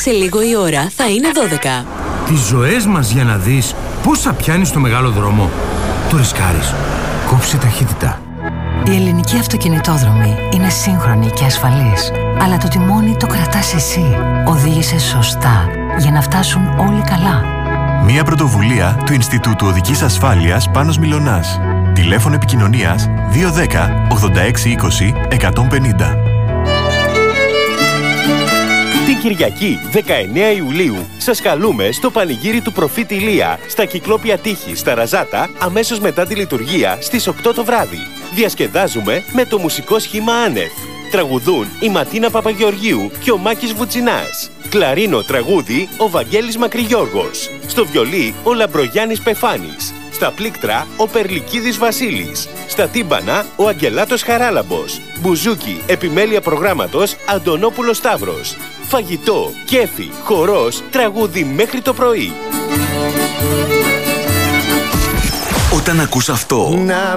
Σε λίγο η ώρα θα είναι 12. Τις ζωές μας για να δεις πόσα πιάνεις στο μεγάλο δρόμο. Το ρισκάρεις. Κόψε ταχύτητα. Η ελληνική αυτοκινητόδρομη είναι σύγχρονη και ασφαλής. Αλλά το τιμόνι το κρατάς εσύ. Οδήγησε σωστά για να φτάσουν όλοι καλά. Μια πρωτοβουλία του Ινστιτούτου Οδικής Ασφάλειας Πάνος Μιλωνάς. Τηλέφωνο επικοινωνίας 210 8620 150. Την Κυριακή 19 Ιουλίου σας καλούμε στο πανηγύρι του προφήτη Ηλία στα Κυκλόπια Τύχη στα Ραζάτα αμέσως μετά τη λειτουργία στις 8 το βράδυ. Διασκεδάζουμε με το μουσικό σχήμα Άνευ. Τραγουδούν η Ματίνα Παπαγεωργίου και ο Μάκης Βουτσινάς. Κλαρίνο τραγούδι ο Βαγγέλης Μακρυγιώργος. Στο βιολί ο Λαμπρογιάννης Πεφάνης. Στα πλήκτρα ο Περλικίδης Βασίλης. Στα τύμπανα ο Αγγελάτος Χαράλαμπος. Μπουζούκι επιμέλεια προγράμματος Αντωνόπουλος Σταύρος. Φαγητό, κέφι, χορός, τραγούδι μέχρι το πρωί. Όταν ακούς αυτό...